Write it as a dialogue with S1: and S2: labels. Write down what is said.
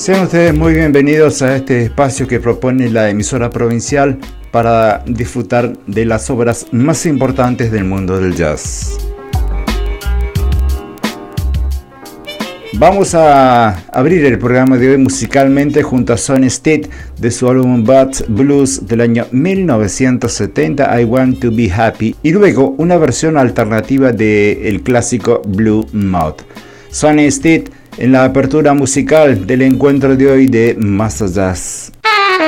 S1: Sean ustedes muy bienvenidos a este espacio que propone la emisora provincial para disfrutar de las obras más importantes del mundo del jazz. Vamos a abrir el programa de hoy musicalmente junto a Sonny Stitt de su álbum Bad Blues del año 1970, I Want to Be Happy, y luego una versión alternativa del clásico Blue Mouth. Sonny Stitt en la apertura musical del encuentro de hoy de Master Jazz.